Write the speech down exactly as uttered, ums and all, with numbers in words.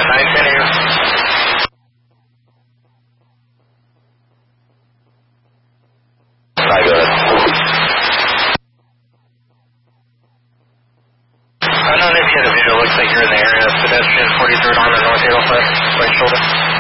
nine ten here. I got it. I don't know if you had a visual. Looks like you're in the area. Pedestrian forty-third on the north eight oh five, right shoulder.